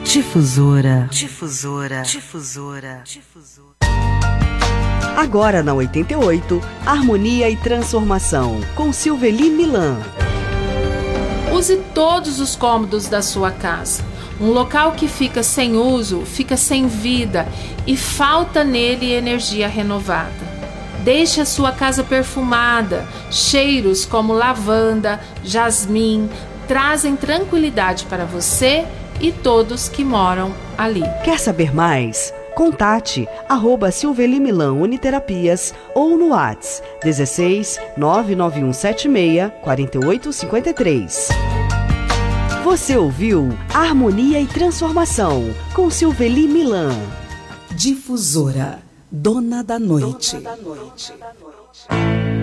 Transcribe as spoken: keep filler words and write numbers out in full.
Difusora, difusora, difusora, difusora. Agora na oitenta e oito, Harmonia e Transformação, com Silveli Milan. Use todos os cômodos da sua casa. Um local que fica sem uso, fica sem vida e falta nele energia renovada. Deixe a sua casa perfumada. Cheiros como lavanda, jasmim trazem tranquilidade para você e todos que moram ali. Quer saber mais? Contate arroba Silveli Milan Uniterapias ou no WhatsApp dezesseis nove nove um sete seis quatro oito cinco três. Você ouviu Harmonia e Transformação com Silveli Milan. Difusora, dona da noite. Dona da noite.